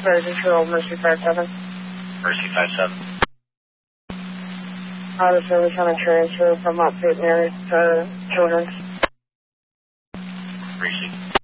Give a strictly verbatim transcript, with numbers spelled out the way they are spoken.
Fire Control, Mercy five seven. Mercy five seven. Auto service on a transfer from Upstate Mary to Children's. Appreciate it.